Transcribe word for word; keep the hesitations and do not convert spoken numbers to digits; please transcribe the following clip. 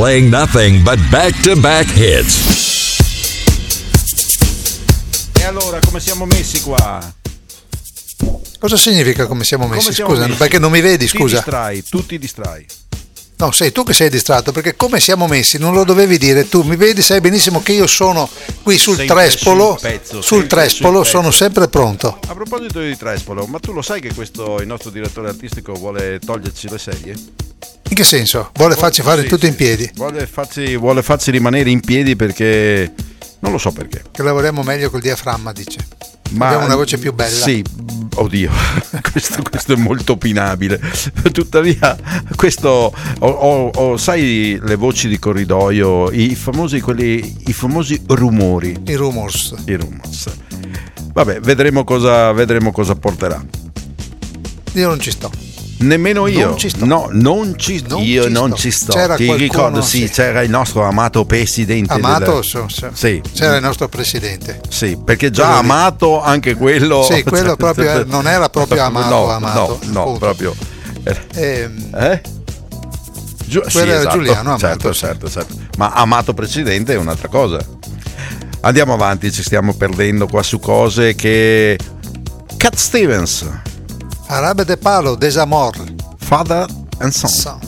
playing nothing but back-to-back hits. E allora, come siamo messi qua? Cosa significa come siamo messi? Come siamo Scusa, messi? perché non mi vedi, Ti scusa. distrai, tu ti distrai. No, sei tu che sei distratto, perché come siamo messi non lo dovevi dire tu. Mi vedi, sai benissimo che io sono qui sul Sempre trespolo, sul pezzo, sul sempre trespolo, sul sono pezzo. sempre pronto. A proposito di Trespolo, ma tu lo sai che questo il nostro direttore artistico vuole toglierci le sedie? In che senso? Vuole farci fare Sì, tutto sì. in piedi? Vuole farci, vuole farci rimanere in piedi perché non lo so perché. Che lavoriamo meglio col diaframma, dice. Ma Abbiamo una voce più bella. Sì, oddio, questo, questo è molto opinabile. Tuttavia, questo ho, ho- ho- sai le voci di corridoio, i famosi quelli, i famosi rumori, I rumors. i rumors. Vabbè, vedremo cosa, vedremo cosa porterà. Io non ci sto. Nemmeno io. Non ci sto. No, non ci Non io ci non sto. ci sto. C'era Ti qualcuno, ricordo, sì, sì. c'era il nostro amato presidente. Amato, del- so- so- Sì. c'era il nostro presidente. Sì, perché già Quello lì. amato anche quello. Sì, quello proprio non era proprio amato, no, amato, No, no, appunto. proprio. Ehm, Eh? Giu- sì, Quello era esatto, Giuliano Amato, certo, sì. certo, certo. Ma amato presidente è un'altra cosa. Andiamo avanti, ci stiamo perdendo qua su cose che Cat Stevens, Arabe de Palo, Desamor. Father and Son. Son.